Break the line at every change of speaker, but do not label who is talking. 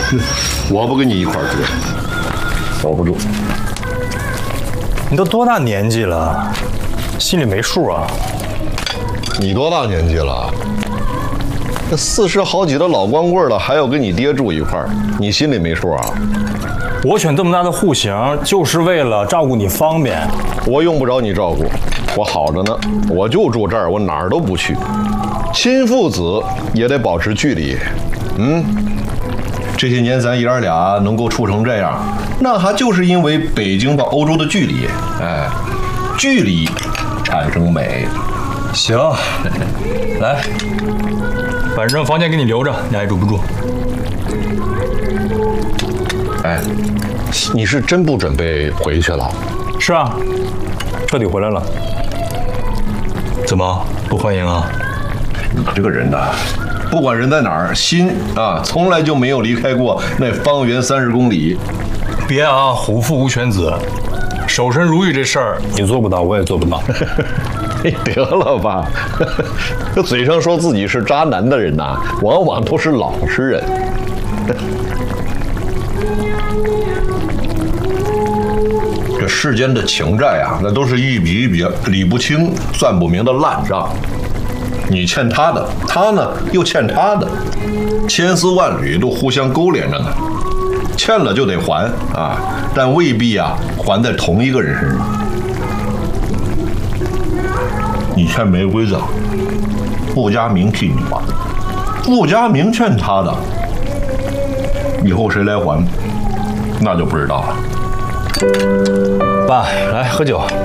我不跟你一块儿住，守不住。
你都多大年纪了，心里没数啊？
你多大年纪了？这40好几的老光棍了，还要跟你爹住一块儿，你心里没数啊？
我选这么大的户型，就是为了照顾你方便。
我用不着你照顾，我好着呢，我就住这儿，我哪儿都不去。亲父子也得保持距离。这些年咱爷儿俩能够处成这样，那还就是因为北京到欧洲的距离。哎，距离产生美。
行，来，反正房间给你留着，你爱住不住。
哎，你是真不准备回去了？
是啊，彻底回来了。怎么不欢迎啊？
你这个人呐，不管人在哪儿，心啊从来就没有离开过那方圆30公里。
别啊，虎父无犬子，守身如玉这事儿你做不到，我也做不到。
得了吧，这嘴上说自己是渣男的人呐，往往都是老实人。这世间的情债啊，那都是一笔一笔理不清、算不明的烂账。你欠他的，他呢又欠他的，千丝万缕都互相勾连着呢。欠了就得还啊，但未必啊还在同一个人身上。你欠玫瑰的，顾佳明替你还；顾佳明欠他的，以后谁来还，那就不知道了。
爸，来喝酒。